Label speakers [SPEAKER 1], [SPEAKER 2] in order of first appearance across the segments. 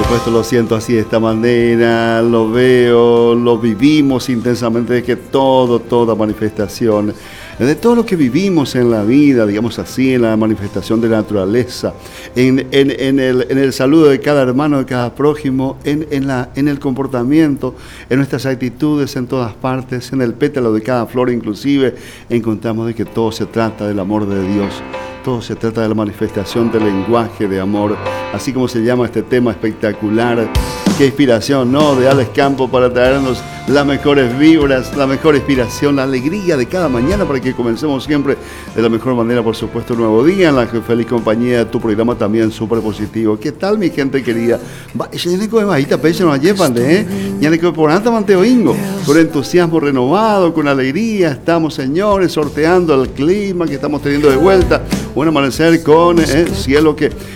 [SPEAKER 1] supuesto lo siento así de esta manera, lo veo, lo vivimos intensamente, de que toda manifestación, de todo lo que vivimos en la vida, digamos así, en la manifestación de la naturaleza, en el saludo de cada hermano, de cada prójimo, en el comportamiento, en nuestras actitudes en todas partes, en el pétalo de cada flor inclusive, encontramos de que todo se trata del amor de Dios. Todo se trata de la manifestación del lenguaje de amor, así como se llama este tema espectacular. Qué inspiración, ¿no? De Alex Campos para traernos las mejores vibras, la mejor inspiración, la alegría de cada mañana para que comencemos siempre de la mejor manera, por supuesto, un nuevo día en la feliz compañía de tu programa también súper positivo. ¿Qué tal, mi gente querida? Con entusiasmo renovado, con alegría, estamos, señores, sorteando el clima que estamos teniendo de vuelta. Un amanecer con cielo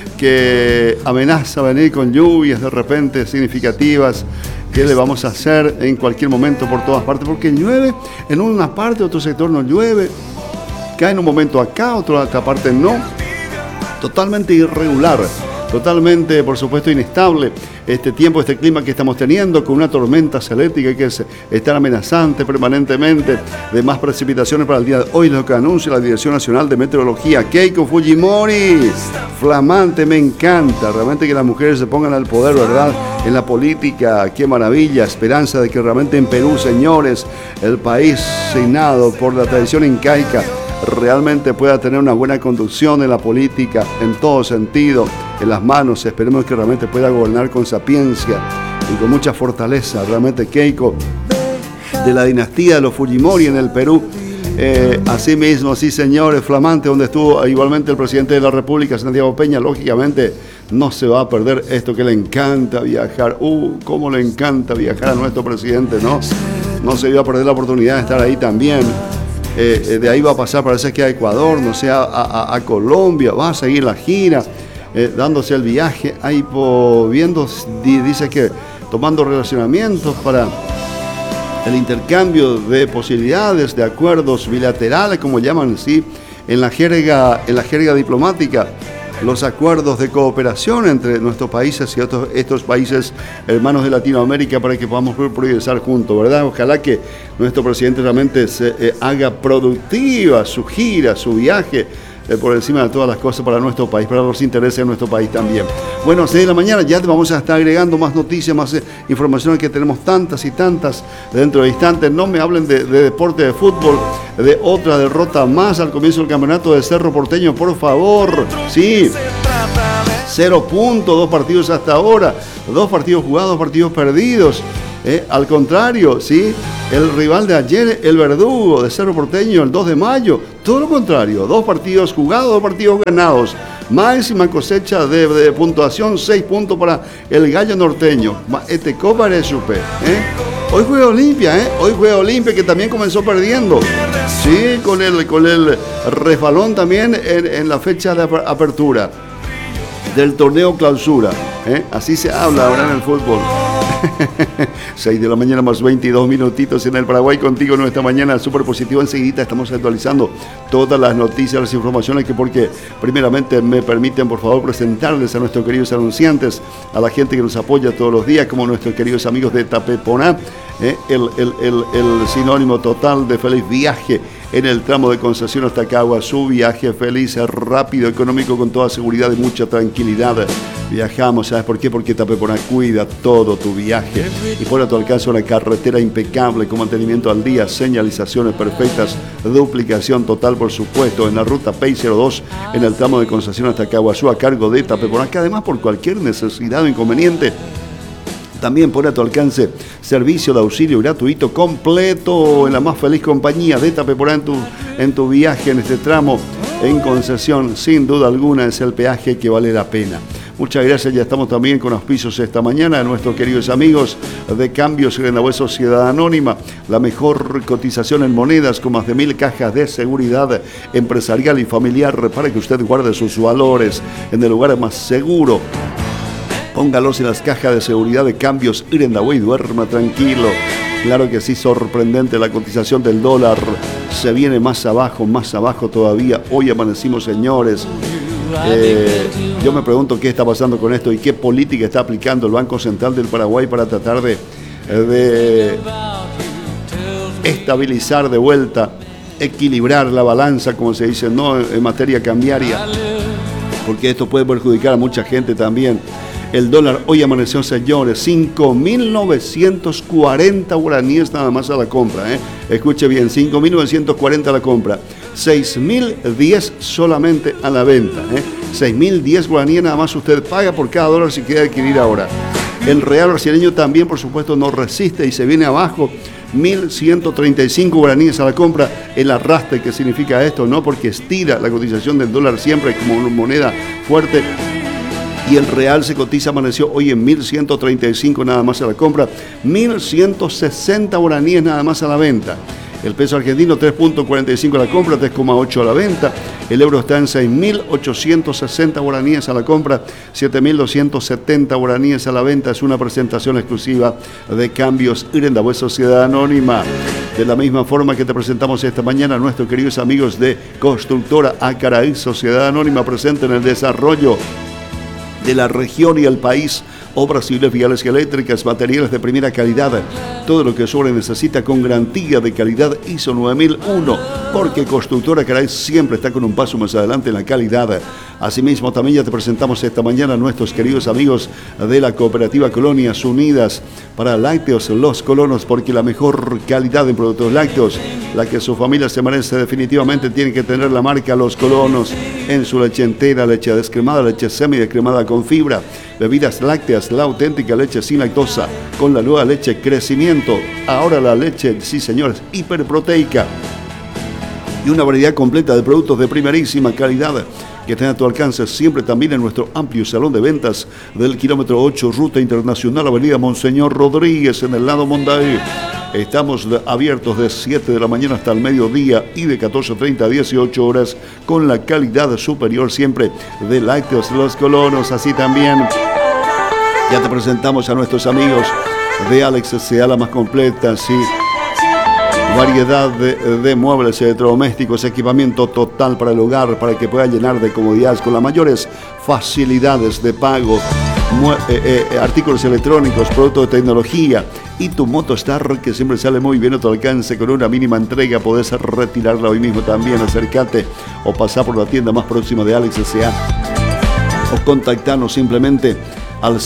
[SPEAKER 1] que amenaza venir con lluvias de repente significativas. ¿Qué le vamos a hacer en cualquier momento por todas partes? Porque llueve en una parte, otro sector no llueve. Cae en un momento acá, otra parte no. Totalmente irregular. Totalmente, por supuesto, inestable este tiempo, este clima que estamos teniendo, con una tormenta eléctrica que está amenazante permanentemente de más precipitaciones para el día de hoy, lo que anuncia la Dirección Nacional de Meteorología. Keiko Fujimori, flamante, me encanta, realmente que las mujeres se pongan al poder, ¿verdad? En la política, qué maravilla, esperanza de que realmente en Perú, señores, el país signado por la tradición incaica, realmente pueda tener una buena conducción en la política, en todo sentido, en las manos. Esperemos que realmente pueda gobernar con sapiencia y con mucha fortaleza. Realmente Keiko, de la dinastía de los Fujimori en el Perú, así mismo, sí señores, flamante, donde estuvo igualmente el presidente de la República, Santiago Peña. Lógicamente no se va a perder esto que le encanta viajar. Cómo le encanta viajar a nuestro presidente, ¿no? No se iba a perder la oportunidad de estar ahí también. De ahí va a pasar, parece que a Ecuador, no sé, a Colombia, va a seguir la gira, dándose el viaje, ahí viendo, dice que tomando relacionamientos para el intercambio de posibilidades, de acuerdos bilaterales, como llaman así, en la jerga diplomática, los acuerdos de cooperación entre nuestros países y estos países hermanos de Latinoamérica para que podamos progresar juntos, ¿verdad? Ojalá que nuestro presidente realmente haga productiva su gira, su viaje, por encima de todas las cosas para nuestro país, para los intereses de nuestro país también. Bueno, 6 de la mañana ya te vamos a estar agregando más noticias, más informaciones, que tenemos tantas y tantas dentro de instantes. No me hablen de deporte, de fútbol, de otra derrota más al comienzo del campeonato de Cerro Porteño, por favor. Sí, 0 puntos, 2 partidos hasta ahora, 2 partidos jugados, 2 partidos perdidos. Al contrario, ¿sí? El rival de ayer, el Verdugo de Cerro Porteño, el 2 de mayo, todo lo contrario, 2 partidos jugados, 2 partidos ganados. Máxima cosecha de puntuación, 6 puntos para el Gallo Norteño. Este Copa de Chupe, Hoy juega Olimpia, que también comenzó perdiendo. Sí, con el resbalón también en la fecha de apertura del torneo clausura. Así se habla ahora en el fútbol. 6 de la mañana más 22 minutitos en el Paraguay, contigo en esta mañana súper positiva. Enseguida estamos actualizando todas las noticias, las informaciones, porque primeramente me permiten, por favor, presentarles a nuestros queridos anunciantes, a la gente que nos apoya todos los días, como nuestros queridos amigos de Tapeponá, el sinónimo total de feliz viaje en el tramo de Concepción hasta Caguazú. Viaje feliz, rápido, económico, con toda seguridad y mucha tranquilidad. Viajamos, ¿sabes por qué? Porque Tapeponá cuida todo tu viaje y pone a tu alcance una carretera impecable con mantenimiento al día, señalizaciones perfectas, duplicación total, por supuesto, en la ruta PEI-02 en el tramo de Concepción hasta Caguazú, a cargo de Tapeponá, que además, por cualquier necesidad o inconveniente, también pone a tu alcance servicio de auxilio gratuito completo en la más feliz compañía de Tapeponá en tu viaje en este tramo en Concepción. Sin duda alguna es el peaje que vale la pena. Muchas gracias, ya estamos también con auspicios esta mañana de nuestros queridos amigos de Cambios Grenaway Sociedad Anónima, la mejor cotización en monedas con más de 1000 cajas de seguridad empresarial y familiar para que usted guarde sus valores en el lugar más seguro. Póngalos en las cajas de seguridad de Cambios Grenaway, duerma tranquilo. Claro que sí, sorprendente la cotización del dólar. Se viene más abajo todavía. Hoy amanecimos, señores, Yo me pregunto qué está pasando con esto y qué política está aplicando el Banco Central del Paraguay para tratar de estabilizar de vuelta, equilibrar la balanza, como se dice, no en materia cambiaria, porque esto puede perjudicar a mucha gente también. El dólar hoy amaneció, señores, 5.940 guaraníes nada más a la compra. Escuche bien, 5.940 a la compra, 6.010 solamente a la venta. 6.010 guaraníes nada más usted paga por cada dólar si quiere adquirir ahora. El real brasileño también, por supuesto, no resiste y se viene abajo. 1.135 guaraníes a la compra. El arrastre que significa esto, ¿no? Porque estira la cotización del dólar siempre como una moneda fuerte. Y el real se cotiza, amaneció hoy en 1.135 nada más a la compra, 1.160 guaraníes nada más a la venta. El peso argentino 3.45 a la compra, 3.8 a la venta. El euro está en 6.860 guaraníes a la compra, 7.270 guaraníes a la venta. Es una presentación exclusiva de Cambios Irendahue Sociedad Anónima. De la misma forma que te presentamos esta mañana, nuestros queridos amigos de Constructora Acaraí Sociedad Anónima, presente en el desarrollo de la región y el país. Obras civiles, viales y eléctricas, materiales de primera calidad, todo lo que su obra necesita con garantía de calidad ISO 9001, porque Constructora Acaraí siempre está con un paso más adelante en la calidad. Asimismo, también ya te presentamos esta mañana a nuestros queridos amigos de la Cooperativa Colonias Unidas para lácteos Los Colonos, porque la mejor calidad en productos lácteos, la que su familia se merece, definitivamente tiene que tener la marca Los Colonos en su leche entera, leche descremada, leche semidescremada con fibra, bebidas lácteas, la auténtica leche sin lactosa, con la nueva leche Crecimiento, ahora la leche, sí señores, hiperproteica, y una variedad completa de productos de primerísima calidad que estén a tu alcance siempre también en nuestro amplio salón de ventas del kilómetro 8, Ruta Internacional, Avenida Monseñor Rodríguez, en el lado Monday. Estamos abiertos de 7 de la mañana hasta el mediodía y de 14:30 a 18 horas con la calidad superior siempre de Lácteos Los Colonos. Así también ya te presentamos a nuestros amigos de Alex S.A., la más completa, sí. Variedad de muebles electrodomésticos, equipamiento total para el hogar, para que pueda llenar de comodidades con las mayores facilidades de pago, artículos electrónicos, productos de tecnología y tu Motostar, que siempre sale muy bien a tu alcance con una mínima entrega. Podés retirarla hoy mismo también. Acércate o pasar por la tienda más próxima de Alex S.A. o contactarnos simplemente al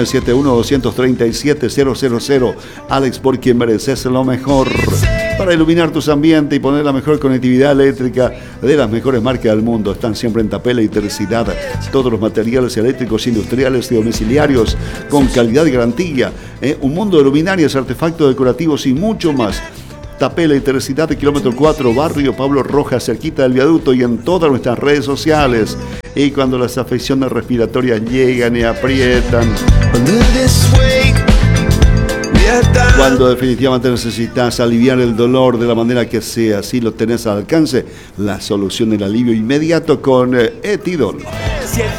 [SPEAKER 1] 0971-237-000. Alex, por quien mereces lo mejor para iluminar tus ambientes y poner la mejor conectividad eléctrica de las mejores marcas del mundo. Están siempre en Tapel Electricidad, todos los materiales eléctricos industriales y domiciliarios con calidad y garantía, un mundo de luminarias, artefactos decorativos y mucho más. Tapel Electricidad de kilómetro 4, barrio Pablo Rojas, cerquita del viaducto, y en todas nuestras redes sociales. Y cuando las afecciones respiratorias llegan y aprietan, cuando definitivamente necesitas aliviar el dolor de la manera que sea, si lo tenés al alcance, la solución, el alivio inmediato con Etidol.